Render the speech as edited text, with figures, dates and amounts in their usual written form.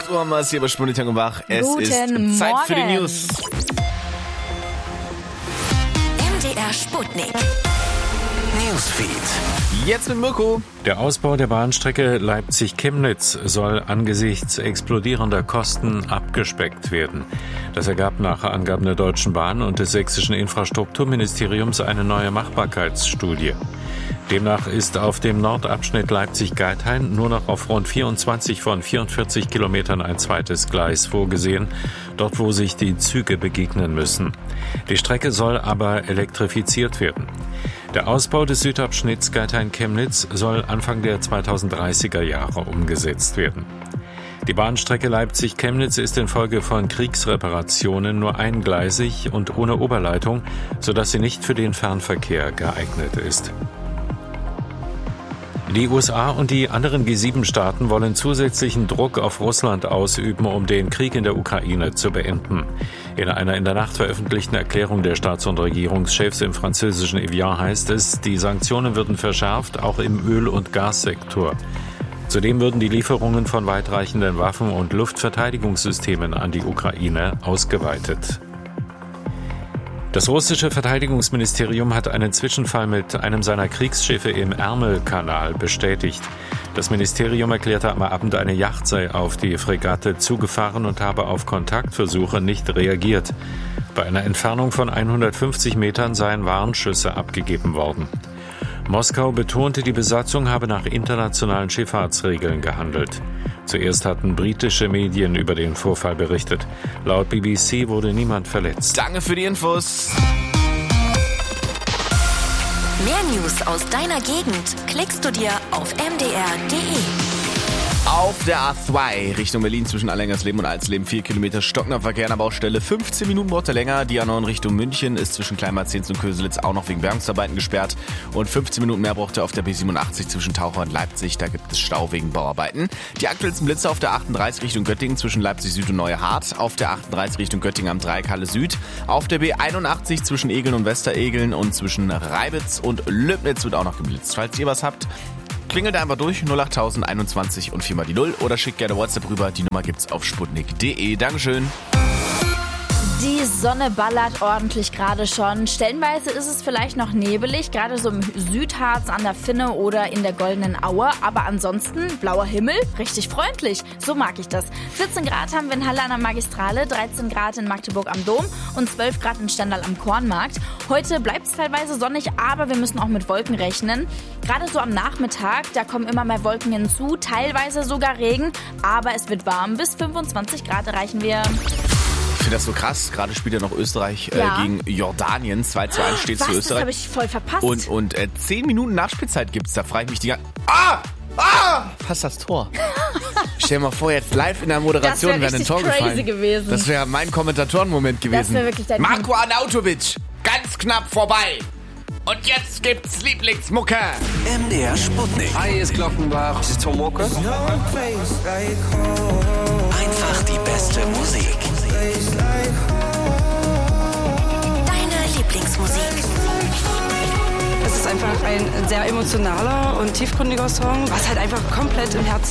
8 Uhr haben wir es hier bei Spunditang und Wach. Es Guten ist Zeit für die Morgen. News. MDR Sputnik. Newsfeed. Jetzt mit Mirko. Der Ausbau der Bahnstrecke Leipzig-Chemnitz soll angesichts explodierender Kosten abgespeckt werden. Das ergab nach Angaben der Deutschen Bahn und des sächsischen Infrastrukturministeriums eine neue Machbarkeitsstudie. Demnach ist auf dem Nordabschnitt Leipzig-Geithain nur noch auf rund 24 von 44 Kilometern ein zweites Gleis vorgesehen, dort wo sich die Züge begegnen müssen. Die Strecke soll aber elektrifiziert werden. Der Ausbau des Südabschnitts Geithain-Chemnitz soll Anfang der 2030er Jahre umgesetzt werden. Die Bahnstrecke Leipzig-Chemnitz ist infolge von Kriegsreparationen nur eingleisig und ohne Oberleitung, sodass sie nicht für den Fernverkehr geeignet ist. Die USA und die anderen G7-Staaten wollen zusätzlichen Druck auf Russland ausüben, um den Krieg in der Ukraine zu beenden. In einer in der Nacht veröffentlichten Erklärung der Staats- und Regierungschefs im französischen Evian heißt es, die Sanktionen würden verschärft, auch im Öl- und Gassektor. Zudem würden die Lieferungen von weitreichenden Waffen und Luftverteidigungssystemen an die Ukraine ausgeweitet. Das russische Verteidigungsministerium hat einen Zwischenfall mit einem seiner Kriegsschiffe im Ärmelkanal bestätigt. Das Ministerium erklärte am Abend, eine Yacht sei auf die Fregatte zugefahren und habe auf Kontaktversuche nicht reagiert. Bei einer Entfernung von 150 Metern seien Warnschüsse abgegeben worden. Moskau betonte, die Besatzung habe nach internationalen Schifffahrtsregeln gehandelt. Zuerst hatten britische Medien über den Vorfall berichtet. Laut BBC wurde niemand verletzt. Danke für die Infos. Mehr News aus deiner Gegend klickst du dir auf mdr.de. Auf der A2 Richtung Berlin zwischen Allengersleben und Alsleben 4 Kilometer stockender Verkehr an der Baustelle. 15 Minuten braucht er länger. Die A9 Richtung München ist zwischen Kleinmarzens und Köselitz auch noch wegen Bergungsarbeiten gesperrt. Und 15 Minuten mehr braucht er auf der B87 zwischen Taucher und Leipzig. Da gibt es Stau wegen Bauarbeiten. Die aktuellsten Blitze auf der 38 Richtung Göttingen zwischen Leipzig Süd und Neuhardt. Auf der 38 Richtung Göttingen am Dreieck Halle Süd. Auf der B81 zwischen Egeln und Westeregeln und zwischen Reibitz und Löbnitz wird auch noch geblitzt. Falls ihr was habt, klingelt einfach durch 08021 und 4 mal die 0 oder schickt gerne WhatsApp rüber. Die Nummer gibt's auf sputnik.de. Dankeschön. Die Sonne ballert ordentlich gerade schon. Stellenweise ist es vielleicht noch nebelig, gerade so im Südharz, an der Finne oder in der Goldenen Aue. Aber ansonsten blauer Himmel, richtig freundlich. So mag ich das. 14 Grad haben wir in Halle an der Magistrale, 13 Grad in Magdeburg am Dom und 12 Grad in Stendal am Kornmarkt. Heute bleibt es teilweise sonnig, aber wir müssen auch mit Wolken rechnen. Gerade so am Nachmittag, da kommen immer mehr Wolken hinzu, teilweise sogar Regen. Aber es wird warm, bis 25 Grad erreichen wir. Ich finde das so krass. Gerade spielt ja noch Österreich gegen Jordanien. 2:1 steht für Österreich. Das habe ich voll verpasst. Und 10 Minuten Nachspielzeit gibt's. Da frage ich mich die ganze... Fast das Tor. Stell dir mal vor, jetzt live in der Moderation wäre ein Tor gefallen. Gewesen. Das wäre mein Kommentatorenmoment gewesen. Das wäre wirklich dein Marco Arnautovic, ganz knapp vorbei. Und jetzt gibt's Lieblingsmucke. MDR Sputnik. Hi, hier ist Glockenbach. Das ist Tom Walker. Einfach die beste Musik. Deine Lieblingsmusik. Es ist einfach ein sehr emotionaler und tiefgründiger Song, was halt einfach komplett im Herzen